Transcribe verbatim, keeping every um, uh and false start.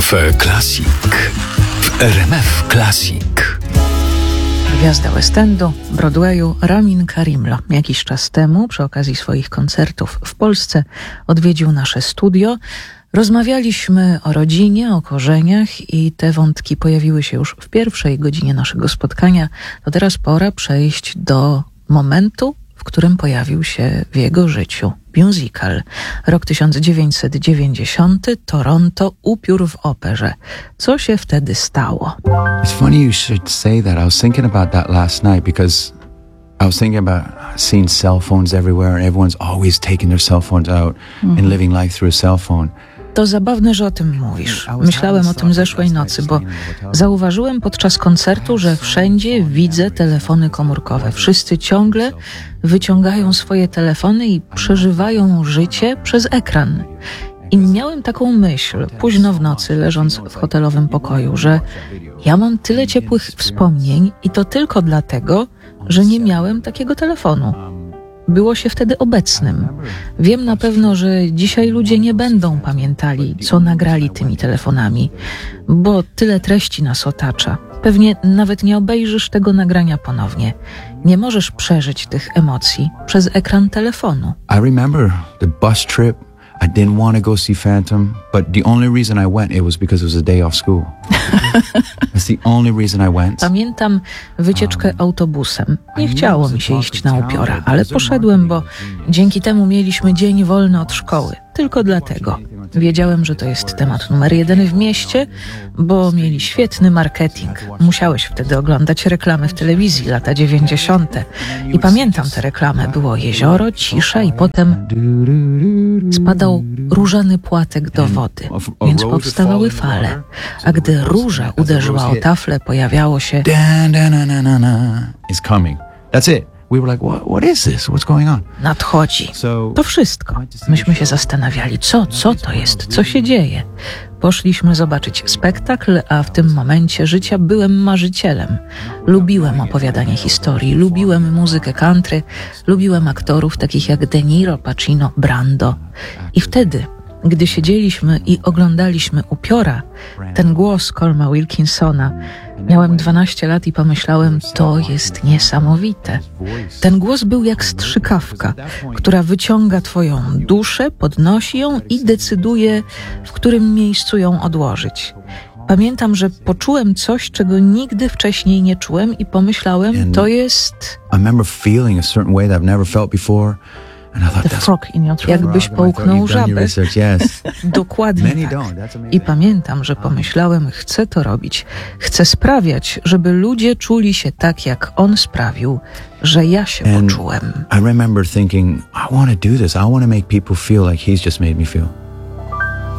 Cafe Classic w R M F Classic. Gwiazda West Endu, Broadwayu Ramin Karimlo jakiś czas temu przy okazji swoich koncertów w Polsce odwiedził nasze studio. Rozmawialiśmy o rodzinie, o korzeniach i te wątki pojawiły się już w pierwszej godzinie naszego spotkania. To teraz pora przejść do momentu, w którym pojawił się w jego życiu musical. Rok tysiąc dziewięćset dziewięćdziesiąty, Toronto, Upiór w operze. Co się wtedy stało? It's funny you should say that. I was thinking about that last night because I was thinking about seeing cell phones everywhere and everyone's always taking their cell phones out mm. and living life through a cell phone. To zabawne, że o tym mówisz. Myślałem o tym zeszłej nocy, bo zauważyłem podczas koncertu, że wszędzie widzę telefony komórkowe. Wszyscy ciągle wyciągają swoje telefony i przeżywają życie przez ekran. I miałem taką myśl, późno w nocy, leżąc w hotelowym pokoju, że ja mam tyle ciepłych wspomnień i to tylko dlatego, że nie miałem takiego telefonu. Było się wtedy obecnym. Wiem na pewno, że dzisiaj ludzie nie będą pamiętali, co nagrali tymi telefonami, bo tyle treści nas otacza. Pewnie nawet nie obejrzysz tego nagrania ponownie. Nie możesz przeżyć tych emocji przez ekran telefonu. I remember the bus trip. I didn't want to go see Phantom, but the only reason I went, it was because it was a day off school. That's the only reason I went. Pamiętam wycieczkę autobusem. Nie chciało mi się iść na upiora, ale poszedłem, bo dzięki temu mieliśmy dzień wolny od szkoły. Tylko dlatego. Wiedziałem, że to jest temat numer jeden w mieście, bo mieli świetny marketing. Musiałeś wtedy oglądać reklamy w telewizji, lata dziewięćdziesiąte. I pamiętam tę reklamę. Było jezioro, cisza i potem spadał różany płatek do wody, więc powstawały fale. A gdy róża uderzyła o taflę, pojawiało się It's coming. That's it. We were like, what, what is this? What's going on? Nadchodzi. To wszystko. Myśmy się zastanawiali, co, co to jest, co się dzieje. Poszliśmy zobaczyć spektakl, a w tym momencie życia byłem marzycielem. Lubiłem opowiadanie historii, lubiłem muzykę country, lubiłem aktorów takich jak De Niro, Pacino, Brando. I wtedy, gdy siedzieliśmy i oglądaliśmy Upiora, ten głos Colma Wilkinsona, miałem dwanaście lat i pomyślałem, to jest niesamowite. Ten głos był jak strzykawka, która wyciąga twoją duszę, podnosi ją i decyduje, w którym miejscu ją odłożyć. Pamiętam, że poczułem coś, czego nigdy wcześniej nie czułem i pomyślałem, to jest... I remember feeling a certain way that I've never felt before. The frog in your throat. Jakbyś połknął żabę. Dokładnie tak. I pamiętam, że pomyślałem, chcę to robić. Chcę sprawiać, żeby ludzie czuli się tak, jak on sprawił, że ja się poczułem. I remember thinking, I want to do this. I want to make people feel like he's just made me feel.